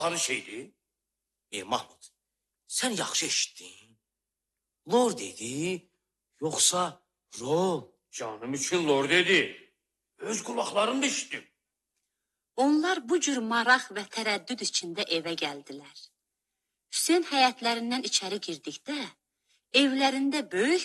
tanış şeydi. Mahmud, sen yaxşı eşitdin. Lord dedi, yoksa rol? Canım için Lord dedi. Öz kulaklarımla eşitdim. Onlar bu cür maraq və tərəddüd içində evə gəldilər. Hüseyn həyətlərindən içəri girdikdə, evlərində böyük